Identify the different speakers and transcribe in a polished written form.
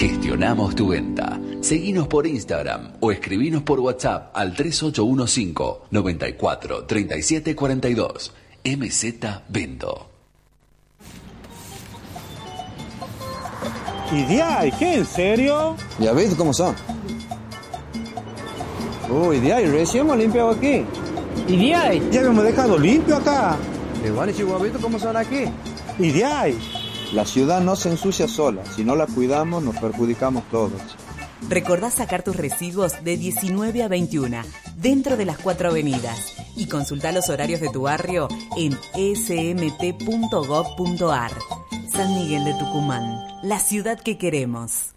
Speaker 1: Gestionamos tu venta. Seguinos por Instagram o escribinos por WhatsApp al 3815 94 37 42. MZ Vendo.
Speaker 2: ¿Y qué? ¿En serio?
Speaker 3: Ya ves cómo son. Uy, recién hemos limpiado aquí.
Speaker 2: ¿Y ya hemos dejado limpio acá?
Speaker 3: Igual y Chihuahuito, ¿cómo son aquí?
Speaker 2: ¿Y
Speaker 3: La ciudad no se ensucia sola. Si no la cuidamos, nos perjudicamos todos.
Speaker 4: Recordá sacar tus residuos de 19 a 21, dentro de las 4 avenidas. Y consultá los horarios de tu barrio en smt.gov.ar. San Miguel de Tucumán, la ciudad que queremos.